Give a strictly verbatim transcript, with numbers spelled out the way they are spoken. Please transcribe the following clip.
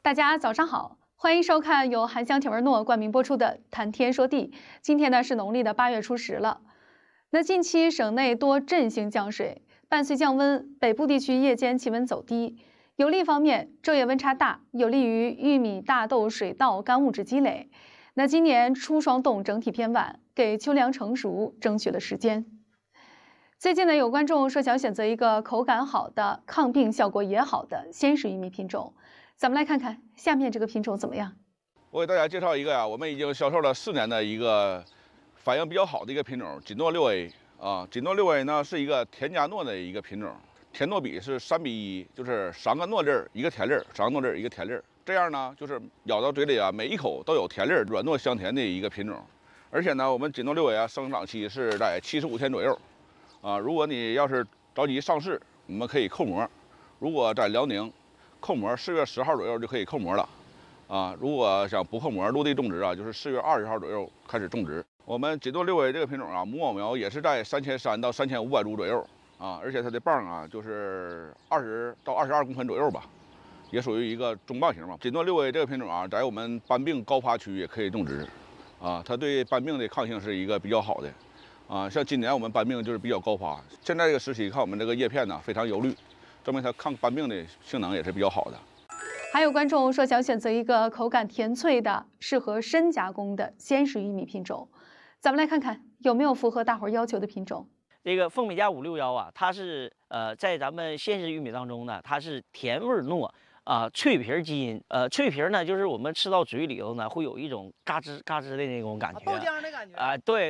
大家早上好，欢迎收看由韩香、铁文诺冠名播出的《谈天说地》。今天呢是农历的八月初十了。那近期省内多阵性降水，伴随降温，北部地区夜间气温走低。有利方面，昼夜温差大，有利于玉米、大豆、水稻干物质积累。那今年初霜冻整体偏晚，给秋粮成熟争取了时间。最近呢，有观众说想选择一个口感好的、抗病效果也好的鲜食玉米品种。咱们来看看下面这个品种怎么样。 我给大家介绍一个呀，我们已经销售了四年的一个反应比较好的一个品种，锦诺六 A 啊。锦诺六 A 呢是一个甜加糯的一个品种，甜糯比是三比一，就是三个糯粒儿一个甜粒儿，三个糯粒儿一个甜粒儿。这样呢，就是咬到嘴里啊，每一口都有甜粒儿，软糯香甜的一个品种。而且呢，我们锦诺六 A 啊，生长期是在七十五天左右啊。如果你要是着急上市，我们可以扣膜。如果在辽宁，扣膜四月十号左右就可以扣膜了，啊，如果想不扣膜落地种植啊，就是四月二十号左右开始种植。我们锦诺六 A 这个品种啊，母秧苗也是在三千三到三千五百株左右啊，而且它的棒啊就是二十到二十二公分左右吧，也属于一个中棒型嘛。锦诺六 A 这个品种啊，在我们斑病高发区也可以种植，啊，它对斑病的抗性是一个比较好的，啊，像今年我们斑病就是比较高发，现在这个时期看我们这个叶片呢非常油绿。证明它抗斑病的性能也是比较好的。 还有观众说想选择一个口感甜脆的、适合深加工的鲜食玉米品种，咱们来看看有没有符合大伙儿要求的品种。 这个凤美加五六幺啊，它是呃在咱们鲜食玉米当中呢，它是甜味糯啊、呃，脆皮基因。呃，脆皮呢，就是我们吃到嘴里头呢，会有一种嘎吱嘎吱的那种感觉， 豆浆的感觉啊、呃，对。